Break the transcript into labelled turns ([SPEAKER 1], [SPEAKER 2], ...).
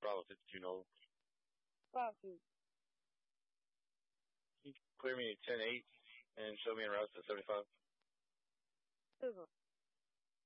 [SPEAKER 1] Bravo 52 Nolan.
[SPEAKER 2] 5-2.
[SPEAKER 1] Can you clear me 10-8 and show me en route to 75?
[SPEAKER 2] 2.